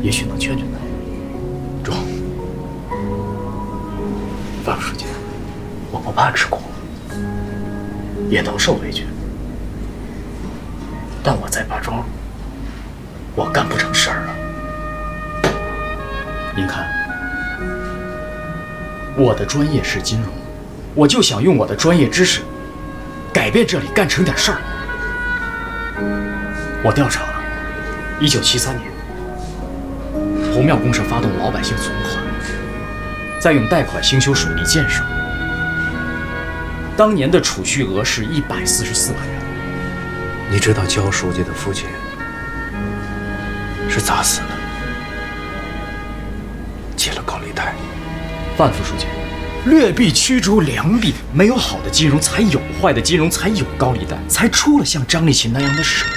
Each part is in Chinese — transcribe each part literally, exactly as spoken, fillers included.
也许能劝劝他。中，范书记，我不怕吃苦，也能受委屈，但我在八庄，我干不成事儿了。您看，我的专业是金融，我就想用我的专业知识，改变这里，干成点事儿。我调查了，一九七三年，红庙公社发动老百姓存款，再用贷款兴修水利建设，当年的储蓄额是一百四十四万元。 你知道焦书记的父亲是咋死的？借了高利贷。 范副书记，劣币驱逐良币，没有好的金融才有坏的金融，才有高利贷，才出了像张立勤那样的事。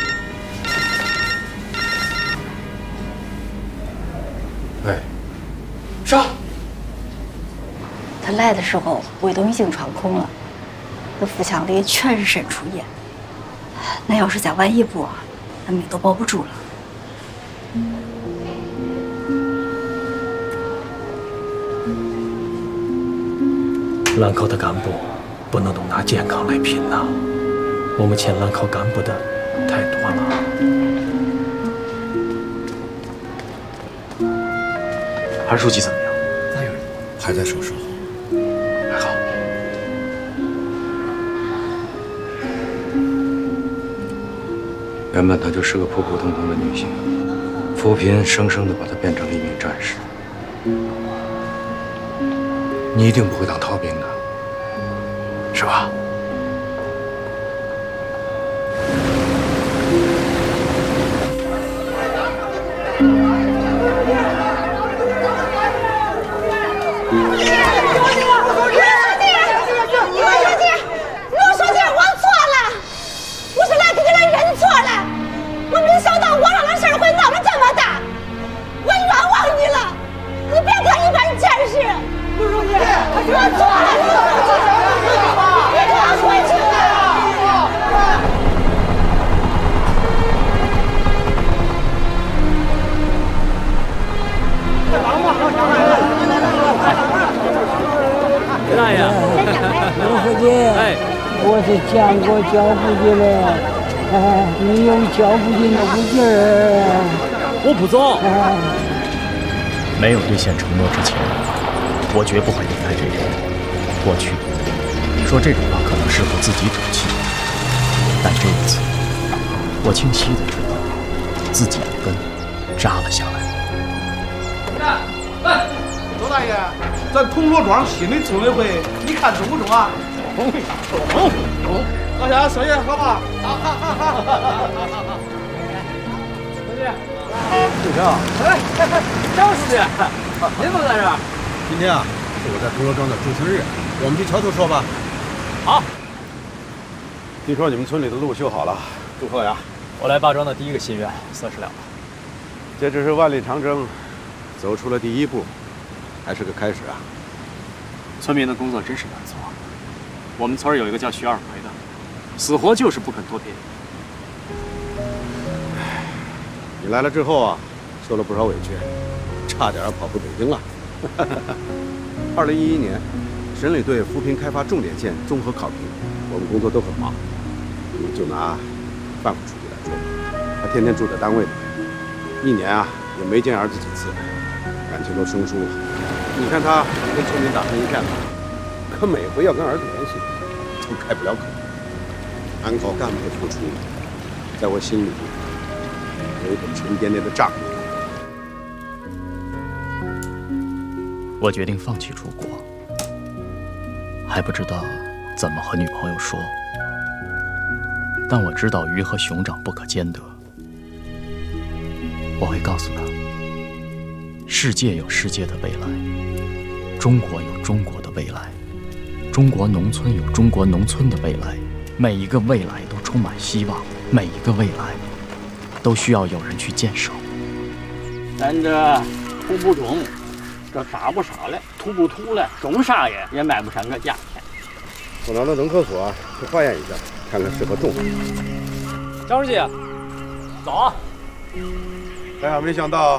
喂，上。 他来的时候胃都已经穿孔了，那腹腔里全是渗出液，那要是再晚一步，那命都保不住了。 兰考的干部不能都拿健康来拼呐，我们欠兰考干部的太多了。 韩书记怎么样？ 那有还在手术， 还好。 原本她就是个普普通通的女性，扶贫生生的把她变成了一名战士。你一定不会当逃兵的，是吧？ 大爷，刘书记，哎，我是见过焦书记了，哎，你有焦书记那股劲儿。 我不走。哎，没有兑现承诺之前，我绝不会离开这里。过去说这种话可能适合自己赌气，但这一次，我清晰的知道自己的根扎了下来。 来，周大爷，咱铜锣庄新的村委会，你看中不中啊？中，中，中。大家生意好吧？好好好好好好好。书记，队长，哎哎哎，张书记，你怎么在这儿？今天啊，是我在铜锣庄的主持日，我们去桥头说吧。好。听说你们村里的路修好了，祝贺呀！ 我来八庄的第一个心愿算是了了。 这只是万里长征走出了第一步，还是个开始啊！ 村民的工作真是难做。我们村有一个叫徐二奎的，死活就是不肯脱贫。 你来了之后啊，受了不少委屈，差点跑回北京了。二零一一年，省里对扶贫开发重点县综合考评，我们工作都很忙。就拿范副书记来说，他天天住在单位里，一年啊也没见儿子几次，感情都生疏了。你看他跟村民打成一片了，可每回要跟儿子联系，都开不了口。安考干部的付出，在我心里有一本沉甸甸的账。 我决定放弃出国，还不知道怎么和女朋友说。但我知道鱼和熊掌不可兼得，我会告诉他，世界有世界的未来，中国有中国的未来，中国农村有中国农村的未来，每一个未来都充满希望，每一个未来都需要有人去坚守。 咱这土不种，这杀不杀来，土不土来，种啥也也卖不上个价钱。 我拿到农科所去化验一下，看看适合种啥。 张书记，走啊！ 哎呀，没想到